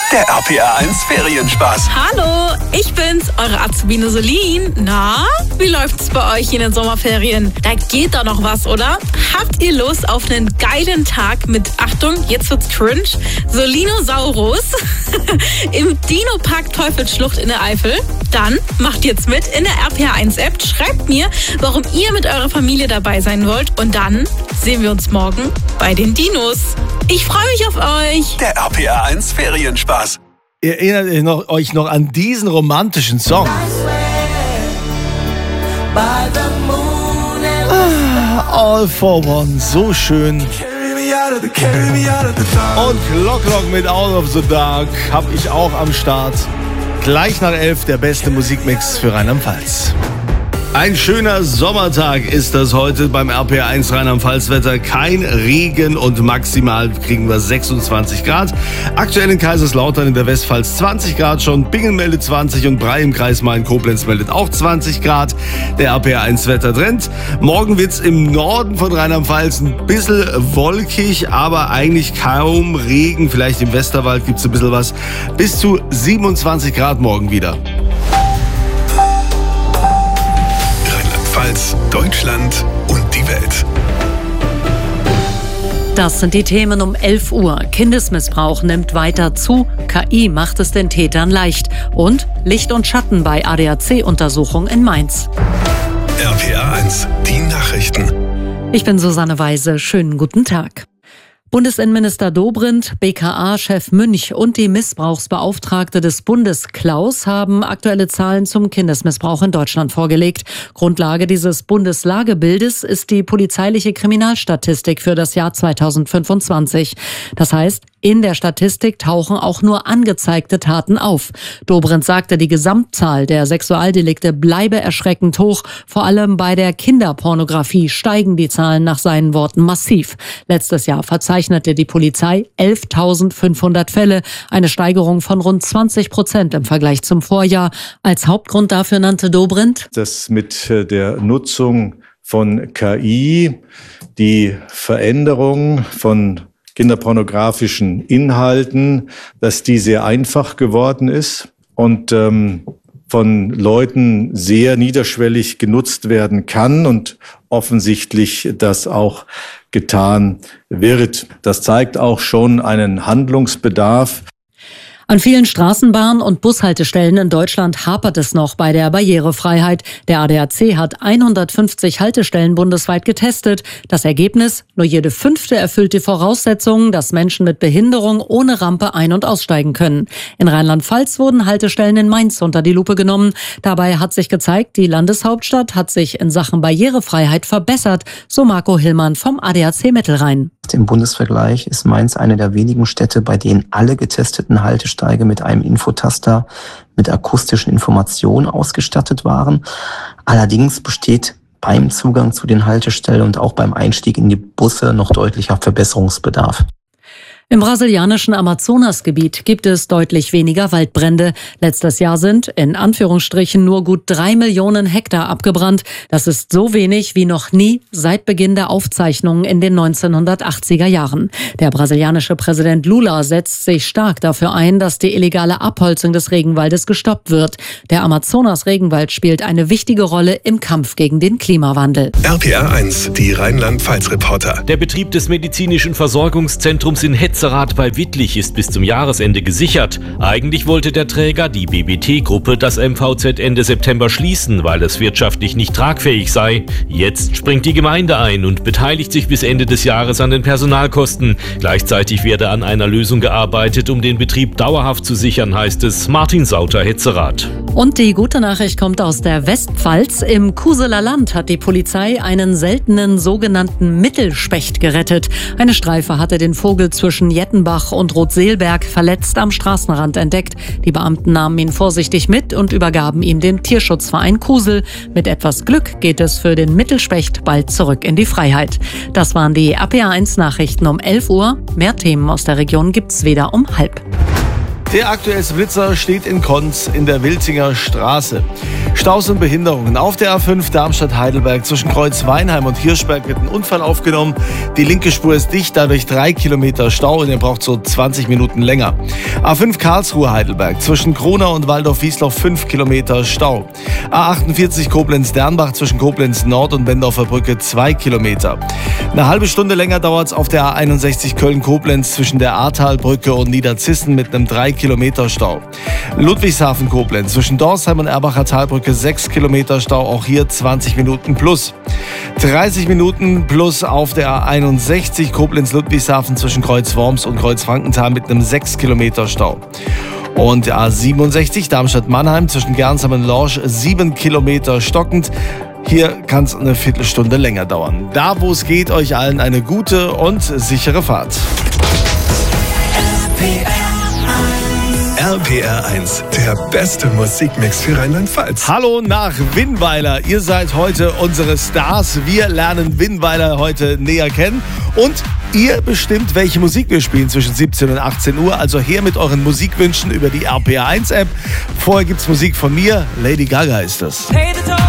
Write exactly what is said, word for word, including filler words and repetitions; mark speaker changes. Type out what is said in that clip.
Speaker 1: Der R P R eins Ferienspaß.
Speaker 2: Hallo, ich bin's, eure Azubine Solin. Na, wie läuft's bei euch in den Sommerferien? Da geht doch noch was, oder? Habt ihr Lust auf einen geilen Tag mit, Achtung, jetzt wird's cringe, Solinosaurus im Dino-Park Teufelsschlucht in der Eifel? Dann macht jetzt mit in der R P R eins App, schreibt mir, warum ihr mit eurer Familie dabei sein wollt und dann sehen wir uns morgen bei den Dinos. Ich freue mich auf euch.
Speaker 1: Der R P R eins Ferienspaß.
Speaker 3: Ihr erinnert euch noch, euch noch an diesen romantischen Song? Ah, All for One, so schön. Und Clock Clock mit Out of the Dark habe ich auch am Start. Gleich nach elf der beste Musikmix für Rheinland-Pfalz. Ein schöner Sommertag ist das heute beim R P R eins Rheinland-Pfalz-Wetter. Kein Regen und maximal kriegen wir sechsundzwanzig Grad. Aktuell in Kaiserslautern in der Westpfalz zwanzig Grad schon. Bingen meldet zwanzig und Bray im Kreis Main-Koblenz meldet auch zwanzig Grad. Der R P R eins Wettertrend. Morgen wird's im Norden von Rheinland-Pfalz ein bisschen wolkig, aber eigentlich kaum Regen. Vielleicht im Westerwald gibt's ein bisschen was. Bis zu siebenundzwanzig Grad morgen wieder.
Speaker 1: Deutschland und die Welt.
Speaker 4: Das sind die Themen um elf Uhr. Kindesmissbrauch nimmt weiter zu. K I macht es den Tätern leicht. Und Licht und Schatten bei A D A C-Untersuchung in Mainz.
Speaker 1: R P R eins, die Nachrichten.
Speaker 4: Ich bin Susanne Weise. Schönen guten Tag. Bundesinnenminister Dobrindt, B K A-Chef Münch und die Missbrauchsbeauftragte des Bundes Klaus haben aktuelle Zahlen zum Kindesmissbrauch in Deutschland vorgelegt. Grundlage dieses Bundeslagebildes ist die polizeiliche Kriminalstatistik für das Jahr zweitausendfünfundzwanzig. Das heißt, in der Statistik tauchen auch nur angezeigte Taten auf. Dobrindt sagte, die Gesamtzahl der Sexualdelikte bleibe erschreckend hoch. Vor allem bei der Kinderpornografie steigen die Zahlen nach seinen Worten massiv. Letztes Jahr verzeichnete die Polizei elftausendfünfhundert Fälle, eine Steigerung von rund zwanzig Prozent im Vergleich zum Vorjahr. Als Hauptgrund dafür nannte Dobrindt,
Speaker 5: dass mit der Nutzung von K I die Veränderung von kinderpornografischen Inhalten, dass die sehr einfach geworden ist und ähm, von Leuten sehr niederschwellig genutzt werden kann und offensichtlich das auch getan wird. Das zeigt auch schon einen Handlungsbedarf.
Speaker 4: An vielen Straßenbahn- und Bushaltestellen in Deutschland hapert es noch bei der Barrierefreiheit. Der A D A C hat hundertfünfzig Haltestellen bundesweit getestet. Das Ergebnis: Nur jede fünfte erfüllt die Voraussetzungen, dass Menschen mit Behinderung ohne Rampe ein- und aussteigen können. In Rheinland-Pfalz wurden Haltestellen in Mainz unter die Lupe genommen. Dabei hat sich gezeigt, die Landeshauptstadt hat sich in Sachen Barrierefreiheit verbessert, so Marco Hillmann vom A D A C Mittelrhein.
Speaker 6: Im Bundesvergleich ist Mainz eine der wenigen Städte, bei denen alle getesteten Haltestellen mit einem Infotaster mit akustischen Informationen ausgestattet waren. Allerdings besteht beim Zugang zu den Haltestellen und auch beim Einstieg in die Busse noch deutlicher Verbesserungsbedarf.
Speaker 4: Im brasilianischen Amazonasgebiet gibt es deutlich weniger Waldbrände. Letztes Jahr sind in Anführungsstrichen nur gut drei Millionen Hektar abgebrannt. Das ist so wenig wie noch nie seit Beginn der Aufzeichnungen in den neunzehnhundertachtziger Jahren. Der brasilianische Präsident Lula setzt sich stark dafür ein, dass die illegale Abholzung des Regenwaldes gestoppt wird. Der Amazonas-Regenwald spielt eine wichtige Rolle im Kampf gegen den Klimawandel.
Speaker 1: R P R eins, die Rheinland-Pfalz-Reporter.
Speaker 7: Der Betrieb des medizinischen Versorgungszentrums in Hetze bei Wittlich ist bis zum Jahresende gesichert. Eigentlich wollte der Träger, die B B T-Gruppe, das M V Z Ende September schließen, weil es wirtschaftlich nicht tragfähig sei. Jetzt springt die Gemeinde ein und beteiligt sich bis Ende des Jahres an den Personalkosten. Gleichzeitig werde an einer Lösung gearbeitet, um den Betrieb dauerhaft zu sichern, heißt es. Martin Sauter, Hetzerath.
Speaker 4: Und die gute Nachricht kommt aus der Westpfalz. Im Kuseler Land hat die Polizei einen seltenen sogenannten Mittelspecht gerettet. Eine Streife hatte den Vogel zwischen Jettenbach und Rotseelberg verletzt am Straßenrand entdeckt. Die Beamten nahmen ihn vorsichtig mit und übergaben ihn dem Tierschutzverein Kusel. Mit etwas Glück geht es für den Mittelspecht bald zurück in die Freiheit. Das waren die R P R eins Nachrichten um elf Uhr. Mehr Themen aus der Region gibt's wieder um halb.
Speaker 3: Der aktuellste Blitzer steht in Konz in der Wiltinger Straße. Staus und Behinderungen auf der A fünf Darmstadt-Heidelberg zwischen Kreuz Weinheim und Hirschberg wird ein Unfall aufgenommen. Die linke Spur ist dicht, dadurch drei Kilometer Stau und ihr braucht so zwanzig Minuten länger. A fünf Karlsruhe-Heidelberg zwischen Kronau und Waldorf-Wiesloch fünf Kilometer Stau. A achtundvierzig Koblenz-Dernbach zwischen Koblenz Nord und Bendorfer Brücke zwei Kilometer. Eine halbe Stunde länger dauert es auf der A einundsechzig Köln-Koblenz zwischen der Ahrtalbrücke und Niederzissen mit einem drei Kilometer Stau. Ludwigshafen-Koblenz zwischen Dorsheim und Erbacher Talbrücke sechs Kilometer Stau, auch hier zwanzig Minuten plus. dreißig Minuten plus auf der A einundsechzig Koblenz-Ludwigshafen zwischen Kreuz Worms und Kreuz Frankenthal mit einem sechs Kilometer Stau. Und der A siebenundsechzig Darmstadt-Mannheim zwischen Gernsheim und Lorsch sieben Kilometer stockend. Hier kann es eine Viertelstunde länger dauern. Da, wo es geht, euch allen eine gute und sichere Fahrt.
Speaker 1: R P R eins, der beste Musikmix für Rheinland-Pfalz.
Speaker 3: Hallo nach Winnweiler. Ihr seid heute unsere Stars. Wir lernen Winnweiler heute näher kennen. Und ihr bestimmt, welche Musik wir spielen zwischen siebzehn und achtzehn Uhr. Also her mit euren Musikwünschen über die R P R eins App. Vorher gibt's Musik von mir. Lady Gaga ist das.